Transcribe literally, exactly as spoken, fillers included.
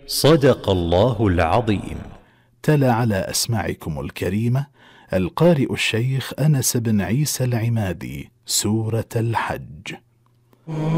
صدق الله العظيم. تلا على أسماعكم الكريمة القارئ الشيخ أنس بن عيسى العمادي سورة الحج.